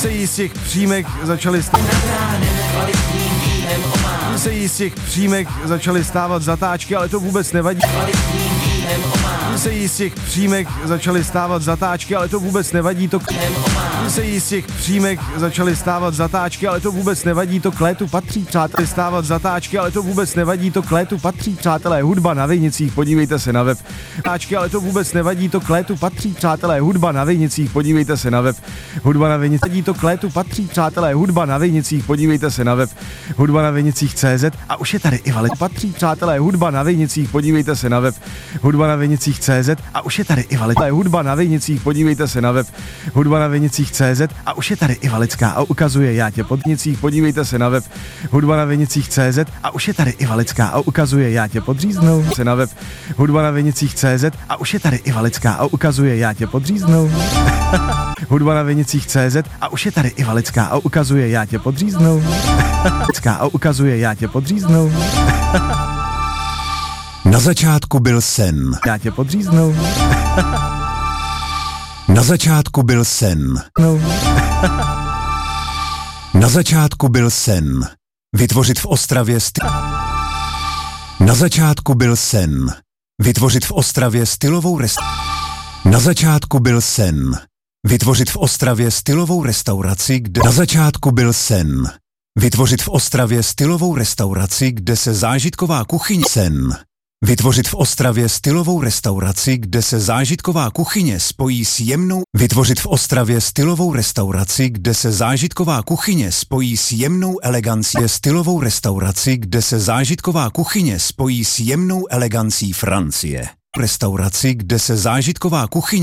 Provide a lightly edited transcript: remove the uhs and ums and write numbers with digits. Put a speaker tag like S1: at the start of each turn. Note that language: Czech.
S1: se jí z těch příjmek začaly stávat zatáčky, ale to vůbec nevadí. Se jí z těch příjmek začaly stávat zatáčky, ale to vůbec nevadí, to se jí z těch příjmek začaly stávat zatáčky, ale to vůbec nevadí, to k létu patří, přátelé, stávat zatáčky, ale to vůbec nevadí, to k létu patří, přátelé, hudba na Vinicích, podívejte se na web. Zatáčky, ale to vůbec nevadí, to k létu patří, přátelé, hudba na Vinicích, podívejte se na web. Hudba na Vinicích, to k létu patří, přátelé, hudba na Vinicích, podívejte se na web. Hudba na Vinicích.cz a už je tady i valet patří, přátelé, hudba na Vinicích, podívejte se na web. Hudba na Vinicích.cz a už je tady i valet. Hudba na Vinicích, podívejte se na web. Hudba na Vinicích.cz a už je tady i Valická a ukazuje já tě pod Vinicích, podívejte se na web. Hudba na Vinicích.cz a už je tady i Valická a ukazuje já tě podříznou se na web. Hudba na Vinicích.cz a už je tady i Valická a ukazuje já tě podříznou. Hudba na Vinicích.cz a už je tady i Valická a ukazuje já tě podříznou. A ukazuje já tě podříznou.
S2: Na začátku byl sen.
S1: Já tě podříznou.
S2: Na začátku byl sen. Na začátku byl sen. Vytvořit v Ostravě Na začátku byl sen. Vytvořit v Ostravě stylovou Na začátku byl sen. Vytvořit v Ostravě stylovou restauraci, kde Na začátku byl sen. Vytvořit v Ostravě stylovou restauraci, kde se zážitková kuchyně sen. Vytvořit v Ostravě stylovou restauraci, kde se zážitková kuchyně spojí s jemnou. Vytvořit v Ostravě stylovou restauraci, kde se zážitková kuchyně spojí s jemnou elegancí. Stylovou restauraci, kde se zážitková kuchyně spojí s jemnou elegancí Francie. Restauraci, kde se zážitková kuchyně